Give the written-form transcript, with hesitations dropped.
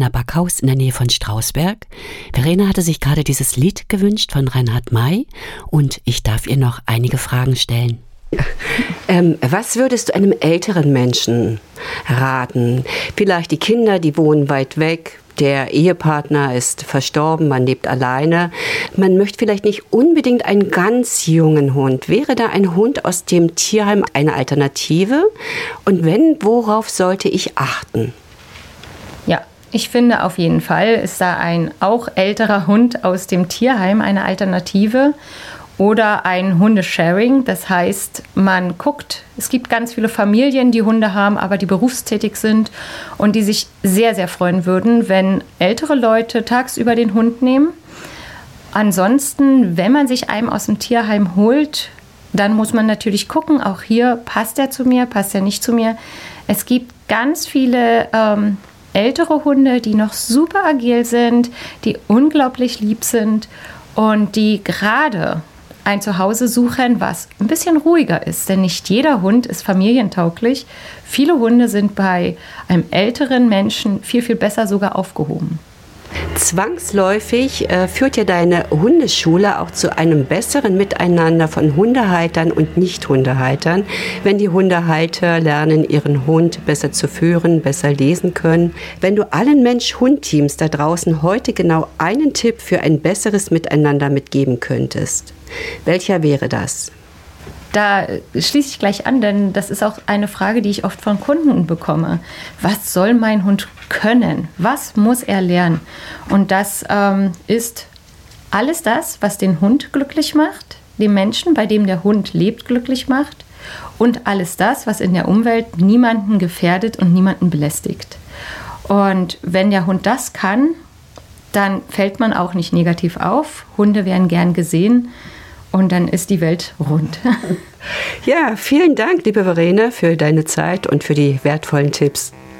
Verena Backhaus in der Nähe von Strausberg. Verena hatte sich gerade dieses Lied gewünscht von Reinhard May und ich darf ihr noch einige Fragen stellen. Was würdest du einem älteren Menschen raten? Vielleicht die Kinder, die wohnen weit weg. Der Ehepartner ist verstorben, man lebt alleine. Man möchte vielleicht nicht unbedingt einen ganz jungen Hund. Wäre da ein Hund aus dem Tierheim eine Alternative? Und wenn, worauf sollte ich achten? Ja, ich finde auf jeden Fall ist da ein auch älterer Hund aus dem Tierheim eine Alternative. Oder ein Hundesharing, das heißt, man guckt, es gibt ganz viele Familien, die Hunde haben, aber die berufstätig sind und die sich sehr, sehr freuen würden, wenn ältere Leute tagsüber den Hund nehmen. Ansonsten, wenn man sich einen aus dem Tierheim holt, dann muss man natürlich gucken, auch hier, passt er zu mir, passt er nicht zu mir. Es gibt ganz viele ältere Hunde, die noch super agil sind, die unglaublich lieb sind und die gerade ein Zuhause suchen, was ein bisschen ruhiger ist, denn nicht jeder Hund ist familientauglich. Viele Hunde sind bei einem älteren Menschen viel, viel besser sogar aufgehoben. Zwangsläufig führt ja deine Hundeschule auch zu einem besseren Miteinander von Hundehaltern und Nicht-Hundehaltern, wenn die Hundehalter lernen, ihren Hund besser zu führen, besser lesen können. Wenn du allen Mensch-Hund-Teams da draußen heute genau einen Tipp für ein besseres Miteinander mitgeben könntest, welcher wäre das? Da schließe ich gleich an, denn das ist auch eine Frage, die ich oft von Kunden bekomme. Was soll mein Hund können? Was muss er lernen? Und das ist alles das, was den Hund glücklich macht, den Menschen, bei dem der Hund lebt, glücklich macht und alles das, was in der Umwelt niemanden gefährdet und niemanden belästigt. Und wenn der Hund das kann, dann fällt man auch nicht negativ auf. Hunde werden gern gesehen. Und dann ist die Welt rund. Ja, vielen Dank, liebe Verena, für deine Zeit und für die wertvollen Tipps.